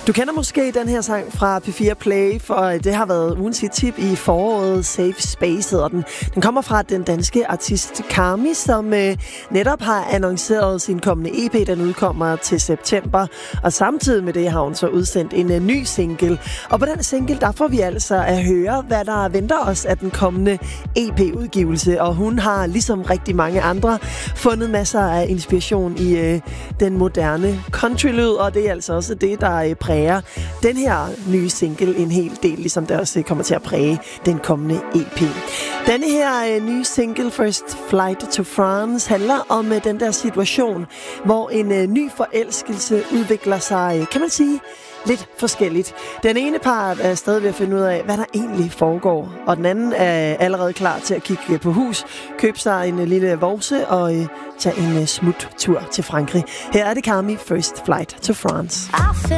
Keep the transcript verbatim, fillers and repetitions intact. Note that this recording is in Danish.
Du kender måske den her sang fra P fire Play, for det har været ugens hit-tip i foråret. Safe Space hedder den. Den kommer fra den danske artist Karmi, som øh, netop har annonceret sin kommende E P. Den udkommer til september, og samtidig med det har hun så udsendt en øh, ny single. Og på den single, der får vi altså at høre, hvad der venter os af den kommende E P-udgivelse. Og hun har, ligesom rigtig mange andre, fundet masser af inspiration i øh, den moderne countrylyd, og det er altså også det, der øh, præger den her nye single en hel del, ligesom det også kommer til at præge den kommende E P. Denne her øh, nye single, First Flight to France, handler om øh, den der situation, hvor en øh, ny forelskelse udvikler sig, øh, kan man sige, lidt forskelligt. Den ene part er stadig ved at finde ud af, hvad der egentlig foregår, og den anden er allerede klar til at kigge på hus, købe sig en lille vovse og øh, tage en øh, smuttur til Frankrig. Her er det Karmi, First Flight to France.